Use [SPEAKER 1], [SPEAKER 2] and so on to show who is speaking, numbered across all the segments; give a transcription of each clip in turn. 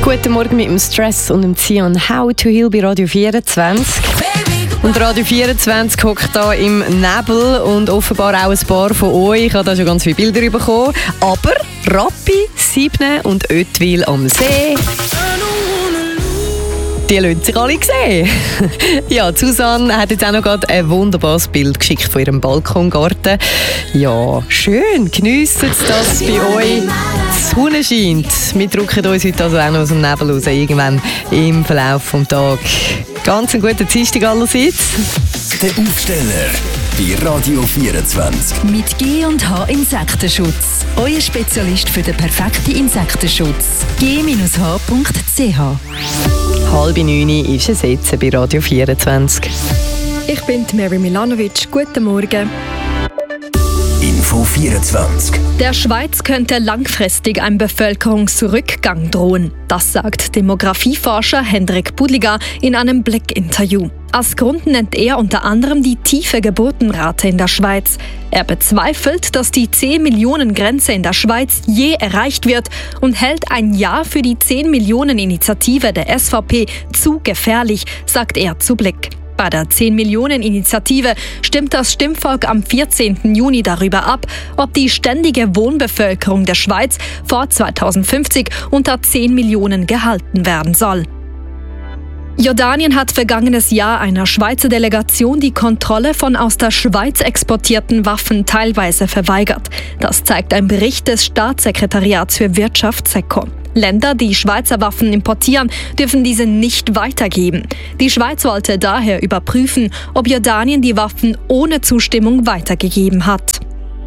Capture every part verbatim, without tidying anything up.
[SPEAKER 1] Guten Morgen mit dem Stress und dem Zion How to Heal bei Radio vierundzwanzig. Und Radio vierundzwanzig hockt hier im Nebel und offenbar auch ein paar von euch. Ich habe da schon ganz viele Bilder bekommen. Aber Rappi, Sibne und Oetwil am See, die lassen sich alle sehen. Ja, Susanne hat jetzt auch noch gerade ein wunderbares Bild geschickt von ihrem Balkongarten. Ja, schön. Geniessen Sie das bei euch. Die Sonne scheint. Wir drücken uns heute also auch noch aus dem Nebel raus, irgendwann im Verlauf des Tages. Ganz einen guten Dienstag allerseits.
[SPEAKER 2] Der Aufsteller bei Radio vierundzwanzig.
[SPEAKER 3] Mit G und H Insektenschutz. Euer Spezialist für den perfekten Insektenschutz. G H punkt C H.
[SPEAKER 1] Halb neun ist es jetzt bei Radio vierundzwanzig.
[SPEAKER 4] Ich bin Mary Milanovic. Guten Morgen.
[SPEAKER 2] Info vierundzwanzig.
[SPEAKER 4] Der Schweiz könnte langfristig ein Bevölkerungsrückgang drohen. Das sagt Demografieforscher Hendrik Budliger in einem Blick-Interview. Als Grund nennt er unter anderem die tiefe Geburtenrate in der Schweiz. Er bezweifelt, dass die zehn-Millionen-Grenze in der Schweiz je erreicht wird und hält ein Ja für die zehn-Millionen-Initiative der S V P zu gefährlich, sagt er zu Blick. Bei der zehn-Millionen-Initiative stimmt das Stimmvolk am vierzehnten Juni darüber ab, ob die ständige Wohnbevölkerung der Schweiz vor zweitausendfünfzig unter zehn Millionen gehalten werden soll. Jordanien hat vergangenes Jahr einer Schweizer Delegation die Kontrolle von aus der Schweiz exportierten Waffen teilweise verweigert. Das zeigt ein Bericht des Staatssekretariats für Wirtschaft SECO. Länder, die Schweizer Waffen importieren, dürfen diese nicht weitergeben. Die Schweiz wollte daher überprüfen, ob Jordanien die Waffen ohne Zustimmung weitergegeben hat.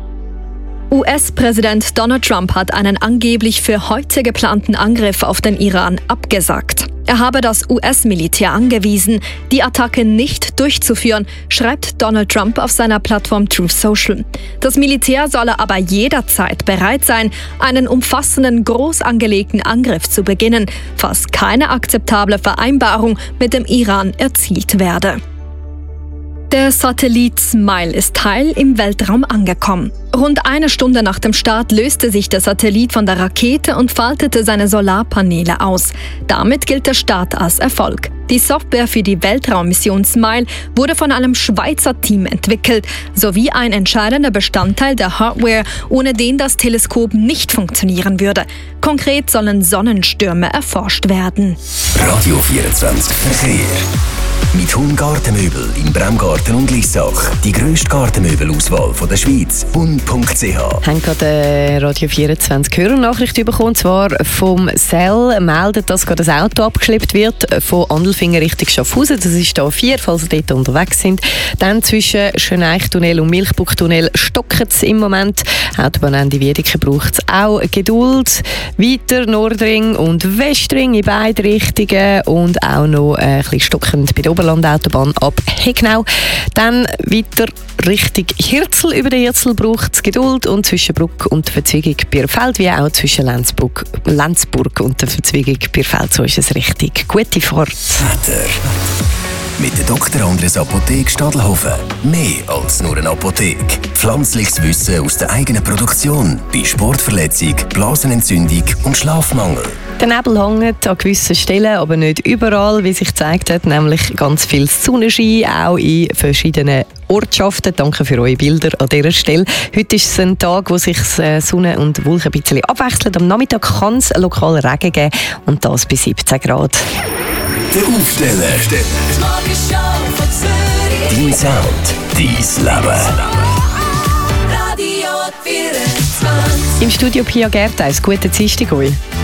[SPEAKER 4] U S-Präsident Donald Trump hat einen angeblich für heute geplanten Angriff auf den Iran abgesagt. Er habe das U S-Militär angewiesen, die Attacke nicht durchzuführen, schreibt Donald Trump auf seiner Plattform Truth Social. Das Militär solle aber jederzeit bereit sein, einen umfassenden, groß angelegten Angriff zu beginnen, falls keine akzeptable Vereinbarung mit dem Iran erzielt werde. Der Satellit SMILE ist heil im Weltraum angekommen. Rund eine Stunde nach dem Start löste sich der Satellit von der Rakete und faltete seine Solarpaneele aus. Damit gilt der Start als Erfolg. Die Software für die Weltraummission SMILE wurde von einem Schweizer Team entwickelt, sowie ein entscheidender Bestandteil der Hardware, ohne den das Teleskop nicht funktionieren würde. Konkret sollen Sonnenstürme erforscht werden.
[SPEAKER 2] Radio vierundzwanzig Verkehr. Mit Hun Gartenmöbel in Bremgarten und Lissach. Die grösste Gartenmöbelauswahl der Schweiz. hun punkt c h.
[SPEAKER 1] Wir haben gerade eine Radio vierundzwanzig Hörernachricht bekommen, und zwar vom Cell meldet, dass gerade ein Auto abgeschleppt wird von Andelfingen Richtung Schaffhausen. Das ist A vier, falls ihr dort unterwegs sind. Dann zwischen Schöneichtunnel und Milchbuchtunnel stockt es im Moment. Autobahnende Wiedeke braucht es auch Geduld. Weiter Nordring und Westring in beide Richtungen und auch noch ein bisschen stockend bei der Oberlandautobahn ab Hegnau. Dann weiter Richtung Hirzel. Über den Hirzel braucht es Geduld und zwischen Bruck und der Verzweigung Bierfeld, wie auch zwischen Lenzburg, Lenzburg und der Verzweigung Bierfeld. So ist es richtig. Gute Fahrt.
[SPEAKER 2] Wetter. Mit der Doktor Andres Apotheke Stadelhofen. Mehr als nur eine Apotheke. Pflanzliches Wissen aus der eigenen Produktion. Bei Sportverletzung, Blasenentzündung und Schlafmangel.
[SPEAKER 1] Der Nebel hängt an gewissen Stellen, aber nicht überall, wie sich gezeigt hat. Nämlich ganz viel Sonnenschein, auch in verschiedenen Ortschaften. Danke für eure Bilder an dieser Stelle. Heute ist es ein Tag, wo sich Sonne und Wolken ein bisschen abwechseln. Am Nachmittag kann es lokal Regen geben und das bis siebzehn Grad.
[SPEAKER 2] Der Aufsteller. Dein Sound, dein Leben.
[SPEAKER 1] Im Studio Pia Gerteis. Guten Dienstag euch.